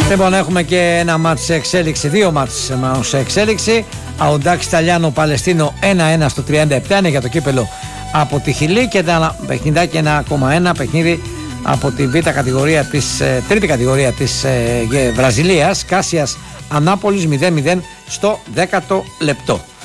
Λοιπόν, έχουμε και ένα μάτς σε εξέλιξη, δύο μάτς σε εξέλιξη. Αουντάξ Ιταλιάνο Παλαιστίνο 1-1 στο 37, είναι για το κύπελο από τη Χιλή, και ένα παιχνιδάκι 1,1 παιχνίδι από τη β' κατηγορία της, τρίτη κατηγορία της Βραζιλίας, Κάσιας Ανάπολης 0-0 στο 10ο λεπτό.